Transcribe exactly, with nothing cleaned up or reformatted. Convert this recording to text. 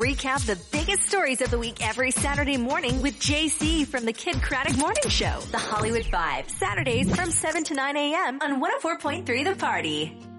recap the biggest stories of the week every Saturday morning with J C from the Kid Craddock Morning Show. The Hollywood Five, Saturdays from seven to nine a.m. on one oh four point three The Party.